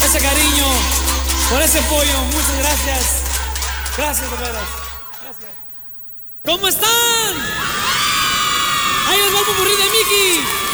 ese cariño, por ese apoyo. Muchas gracias. Gracias, de veras. Gracias. ¿Cómo están? Ahí les va el popurrí de Mickey.